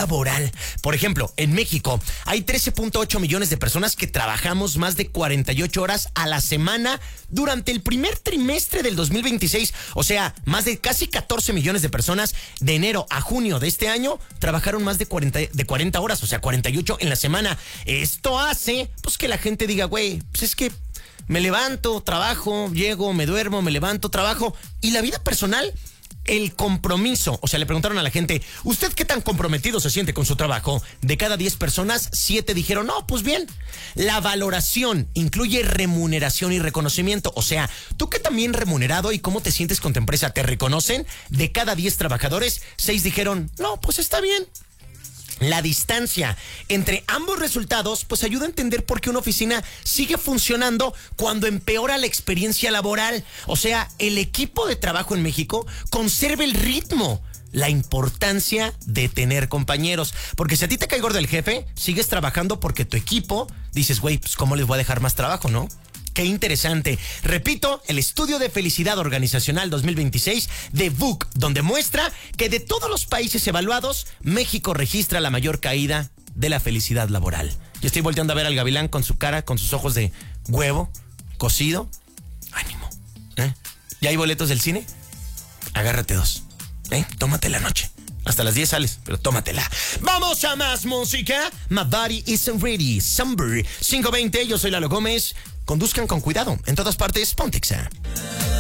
laboral. Por ejemplo, en México hay 13.8 millones de personas que trabajamos más de 48 horas a la semana durante el primer trimestre del 2026. O sea, más de casi 14 millones de personas de enero a junio de este año trabajaron más de 40 horas, o sea, 48 en la semana. Esto hace pues que la gente diga, güey, pues es que me levanto, trabajo, llego, me duermo, me levanto, trabajo. Y la vida personal, el compromiso. O sea, le preguntaron a la gente, ¿usted qué tan comprometido se siente con su trabajo? De cada 10 personas, 7 dijeron, no, pues bien. La valoración incluye remuneración y reconocimiento. O sea, ¿tú qué tan bien remunerado y cómo te sientes con tu empresa? ¿Te reconocen? De cada 10 trabajadores, 6 dijeron, no, pues está bien. La distancia entre ambos resultados pues ayuda a entender por qué una oficina sigue funcionando cuando empeora la experiencia laboral. O sea, el equipo de trabajo en México conserva el ritmo. La importancia de tener compañeros. Porque si a ti te cae gordo el jefe, sigues trabajando porque tu equipo, dices, güey, pues ¿cómo les voy a dejar más trabajo, no? Qué interesante. Repito, el estudio de felicidad organizacional 2026 de VUC, donde muestra que de todos los países evaluados, México registra la mayor caída de la felicidad laboral. Yo estoy volteando a ver al gavilán con su cara, con sus ojos de huevo, cocido. Ánimo. ¿Ya hay boletos del cine? Agárrate 2. Tómate la noche. Hasta las 10 sales, pero tómatela. ¡Vamos a más música! My body isn't ready. Somber 520, yo soy Lalo Gómez. Conduzcan con cuidado. En todas partes, Pontexa.